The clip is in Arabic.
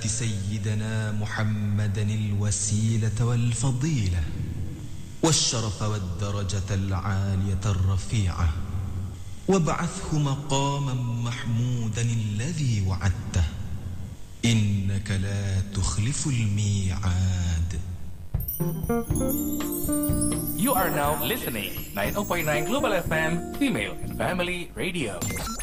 آت سيدنا محمدا الوسيلة والفضيلة والشرف والدرجة العالية الرفيعة وابعثه مقاما محمودا الذي وعدته إنك لا تخلف الميعاد. You are now listening 90.9 Global FM Female and Family Radio.